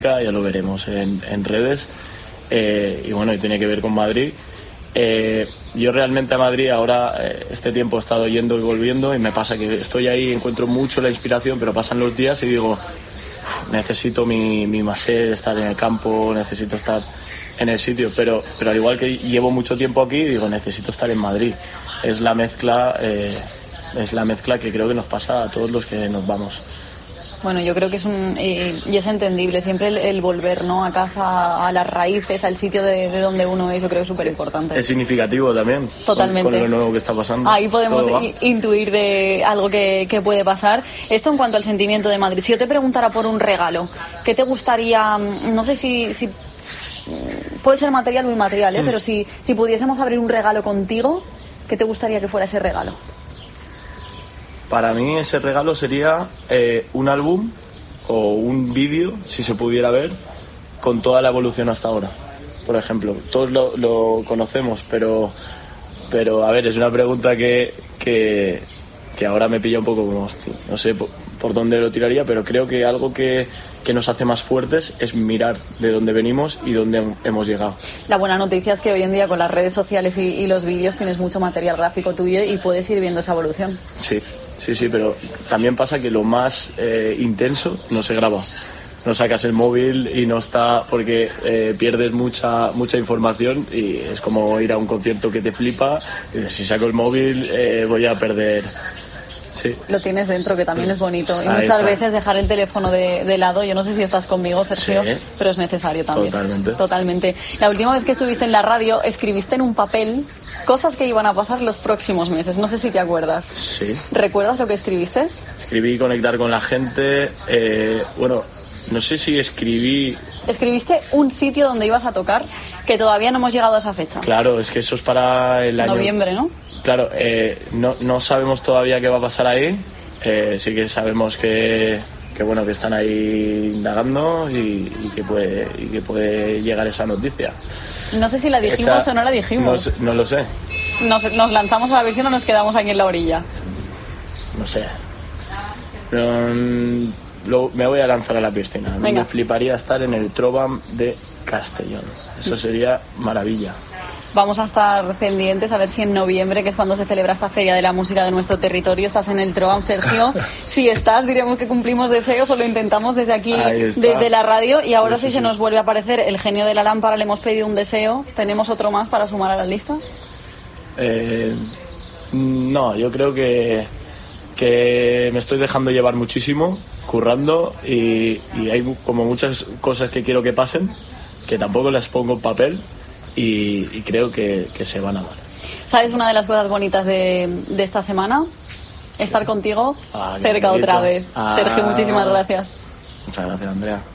ya lo veremos en redes. Y bueno, y tiene que ver con Madrid. Yo realmente a Madrid ahora este tiempo he estado yendo y volviendo y me pasa que estoy ahí, encuentro mucho la inspiración, pero pasan los días y digo, necesito mi masé, estar en el campo, necesito estar en el sitio, pero al igual que llevo mucho tiempo aquí, digo, necesito estar en Madrid. Es la mezcla que creo que nos pasa a todos los que nos vamos. Bueno, yo creo que es y es entendible siempre el volver, ¿no?, a casa, a las raíces, al sitio de donde uno es. Yo creo que es súper importante. Es significativo también. Totalmente. Con lo nuevo que está pasando. Ahí podemos intuir de algo que puede pasar. Esto en cuanto al sentimiento de Madrid. Si yo te preguntara por un regalo, ¿qué te gustaría? No sé si puede ser material o inmaterial, pero si pudiésemos abrir un regalo contigo, ¿qué te gustaría que fuera ese regalo? Para mí ese regalo sería un álbum o un vídeo, si se pudiera ver, con toda la evolución hasta ahora. Por ejemplo, todos lo conocemos, pero a ver, es una pregunta que ahora me pilla un poco como, hostia, no sé por dónde lo tiraría, pero creo que algo que nos hace más fuertes es mirar de dónde venimos y dónde hemos llegado. La buena noticia es que hoy en día con las redes sociales y los vídeos tienes mucho material gráfico tuyo y puedes ir viendo esa evolución. Sí, pero también pasa que lo más intenso no se graba. No sacas el móvil y no está, porque pierdes mucha información y es como ir a un concierto que te flipa y dices, si saco el móvil voy a perder. Sí. Lo tienes dentro, que también es bonito. Y ahí muchas veces dejar el teléfono de lado, yo no sé si estás conmigo, Sergio, sí, pero es necesario también. Totalmente. La última vez que estuviste en la radio, escribiste en un papel cosas que iban a pasar los próximos meses. No sé si te acuerdas. Sí. ¿Recuerdas lo que escribiste? Escribí conectar con la gente. Bueno, no sé si escribí... Escribiste un sitio donde ibas a tocar, que todavía no hemos llegado a esa fecha. Claro, es que eso es para el año... Noviembre, ¿no? Claro, no sabemos todavía qué va a pasar ahí. Sí que sabemos que bueno, que están ahí indagando y que puede llegar esa noticia. No sé si la dijimos o no la dijimos. No lo sé. ¿Nos lanzamos a la piscina o nos quedamos aquí en la orilla? No sé. Me voy a lanzar a la piscina. Me fliparía estar en el Trobam de Castellón. Eso sería maravilla. Vamos a estar pendientes a ver si en noviembre, que es cuando se celebra esta feria de la música de nuestro territorio, estás en el Trobam, Sergio. Si estás, diremos que cumplimos deseos o lo intentamos desde aquí, desde la radio. Y ahora sí, se nos vuelve a aparecer el genio de la lámpara, le hemos pedido un deseo. ¿Tenemos otro más para sumar a la lista? No, yo creo que me estoy dejando llevar muchísimo, currando, y hay como muchas cosas que quiero que pasen, que tampoco las pongo en papel. Y creo que se van a dar. ¿Sabes una de las cosas bonitas de esta semana? Estar contigo cerca otra vez. Sergio, muchísimas gracias. Muchas gracias, Andrea.